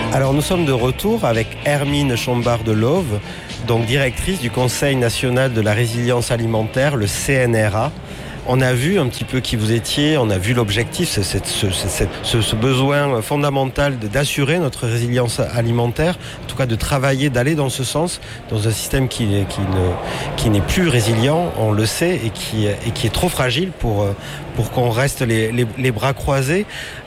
Alors nous sommes de retour avec Hermine Chambard de Love, donc directrice du Conseil national de la résilience alimentaire, le CNRA. On a vu un petit peu qui vous étiez, on a vu l'objectif, ce besoin fondamental d'assurer notre résilience alimentaire, en tout cas de travailler, d'aller dans ce sens, dans un système qui n'est plus résilient, on le sait, et qui est trop fragile pour qu'on reste les bras croisés.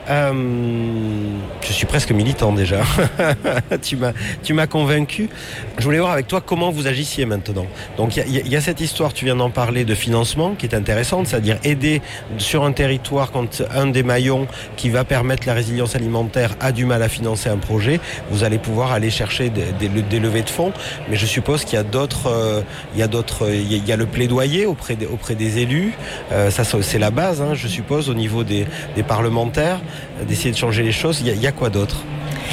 Je suis presque militant déjà. Tu m'as convaincu. Je voulais voir avec toi comment vous agissiez maintenant. Donc il y a cette histoire, tu viens d'en parler, de financement qui est intéressante, c'est-à-dire aider sur un territoire quand un des maillons qui va permettre la résilience alimentaire a du mal à financer un projet, vous allez pouvoir aller chercher des levées de fonds. Mais je suppose qu'il y a d'autres, il y a le plaidoyer auprès des élus. Ça c'est la base, hein, je suppose, au niveau des parlementaires, d'essayer de changer les choses. Il y a quoi d'autre ?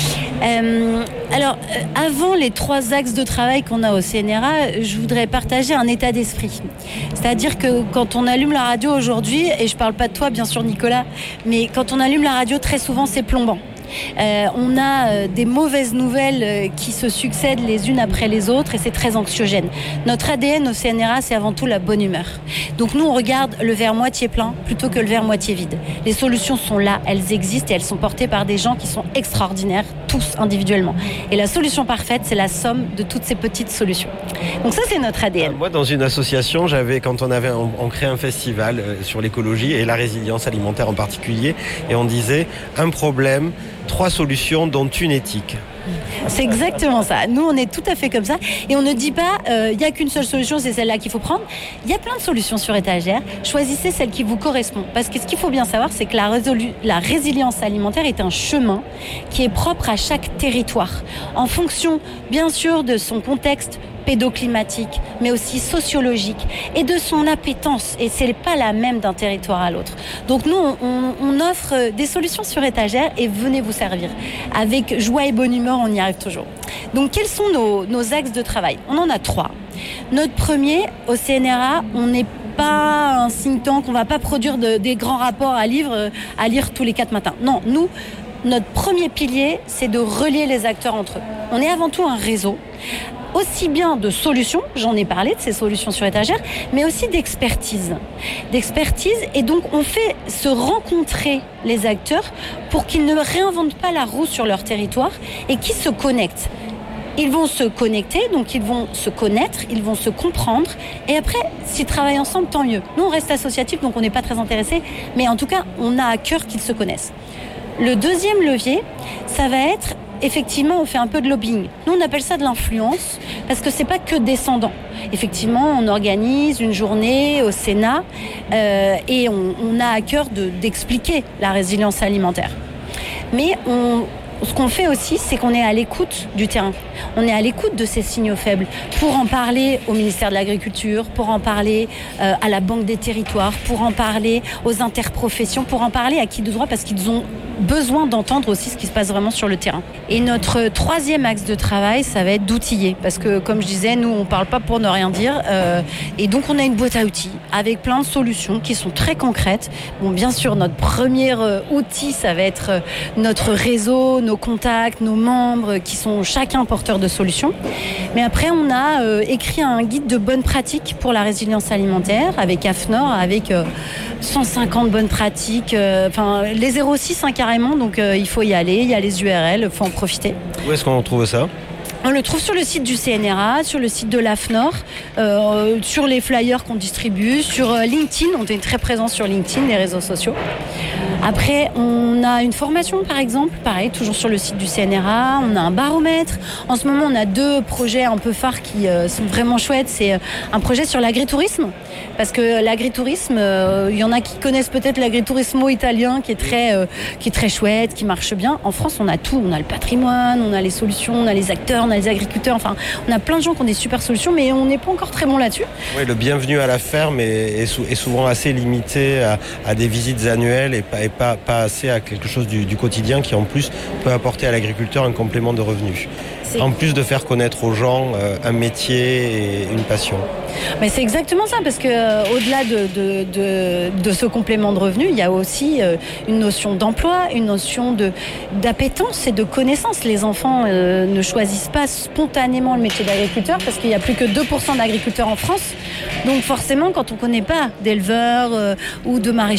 Avant les 3 axes de travail qu'on a au CNRA, je voudrais partager un état d'esprit. C'est-à-dire que quand on allume la radio aujourd'hui, et je parle pas de toi bien sûr Nicolas, mais quand on allume la radio, très souvent c'est plombant. On a des mauvaises nouvelles qui se succèdent les unes après les autres et c'est très anxiogène. Notre ADN au CNRA, c'est avant tout la bonne humeur. Donc nous, on regarde le verre moitié plein plutôt que le verre moitié vide. Les solutions sont là, elles existent et elles sont portées par des gens qui sont extraordinaires, tous individuellement. Et la solution parfaite, c'est la somme de toutes ces petites solutions. Donc ça, c'est notre ADN. Moi, dans une association, quand on crée un festival sur l'écologie et la résilience alimentaire en particulier, et on disait un problème, 3 solutions dont une éthique. C'est exactement ça. Nous, on est tout à fait comme ça. Et on ne dit pas, il n'y a qu'une seule solution, c'est celle-là qu'il faut prendre. Il y a plein de solutions sur étagère. Choisissez celle qui vous correspond. Parce que ce qu'il faut bien savoir, c'est que la résilience alimentaire est un chemin qui est propre à chaque territoire. En fonction, bien sûr, de son contexte pédoclimatique, mais aussi sociologique et de son appétence. Et c'est pas la même d'un territoire à l'autre. Donc nous, on offre des solutions sur étagère et venez vous servir. Avec joie et bonne humeur, on y arrive toujours. Donc quels sont nos axes de travail ? On en a 3. Notre premier, au CNRA, on n'est pas un think tank, on ne va pas produire des grands rapports à lire tous les 4 matins. Non, nous, notre premier pilier, c'est de relier les acteurs entre eux. On est avant tout un réseau, aussi bien de solutions, j'en ai parlé de ces solutions sur étagère, mais aussi d'expertise. Et donc on fait se rencontrer les acteurs pour qu'ils ne réinventent pas la roue sur leur territoire et qu'ils se connectent. Ils vont se connecter, donc ils vont se connaître, ils vont se comprendre. Et après, s'ils travaillent ensemble, tant mieux. Nous, on reste associatif, donc on n'est pas très intéressés. Mais en tout cas, on a à cœur qu'ils se connaissent. Le deuxième levier, ça va être, effectivement, on fait un peu de lobbying. Nous, on appelle ça de l'influence, parce que c'est pas que descendant. Effectivement, on organise une journée au Sénat et on a à cœur d'expliquer la résilience alimentaire. Mais ce qu'on fait aussi, c'est qu'on est à l'écoute du terrain. On est à l'écoute de ces signaux faibles pour en parler au ministère de l'Agriculture, pour en parler à la Banque des Territoires, pour en parler aux interprofessions, pour en parler à qui de droit, parce qu'ils ont besoin d'entendre aussi ce qui se passe vraiment sur le terrain. Et notre 3e axe de travail, ça va être d'outiller. Parce que, comme je disais, nous, on ne parle pas pour ne rien dire. Et donc, on a une boîte à outils avec plein de solutions qui sont très concrètes. Bon, bien sûr, notre premier outil, ça va être notre réseau, nos contacts, nos membres, qui sont chacun porteurs de solutions. Mais après, on a écrit un guide de bonnes pratiques pour la résilience alimentaire avec AFNOR, avec 150 bonnes pratiques. Les 06, hein, carrément, donc il faut y aller, il y a les URL, il faut en profiter. Où est-ce qu'on trouve ça ? On le trouve sur le site du CNRA, sur le site de l'AFNOR, sur les flyers qu'on distribue, sur LinkedIn. On est très présent sur LinkedIn, les réseaux sociaux. Après, on a une formation, par exemple, pareil, toujours sur le site du CNRA. On a un baromètre. En ce moment, on a 2 projets un peu phares qui sont vraiment chouettes. C'est un projet sur l'agritourisme, parce que l'agritourisme, il y en a qui connaissent peut-être l'agriturismo italien, qui est très chouette, qui marche bien. En France, on a tout. On a le patrimoine, on a les solutions, on a les acteurs, on a les agriculteurs. Enfin, on a plein de gens qui ont des super solutions, mais on n'est pas encore très bon là-dessus. Oui, le bienvenu à la ferme est souvent assez limité à des visites annuelles et pas assez à quelque chose du quotidien qui en plus peut apporter à l'agriculteur un complément de revenus. En plus de faire connaître aux gens un métier et une passion. Mais c'est exactement ça, parce que au-delà de ce complément de revenu, il y a aussi une notion d'emploi, une notion d'appétence et de connaissance. Les enfants ne choisissent pas spontanément le métier d'agriculteur parce qu'il n'y a plus que 2% d'agriculteurs en France. Donc forcément, quand on ne connaît pas d'éleveurs ou de maraîchers,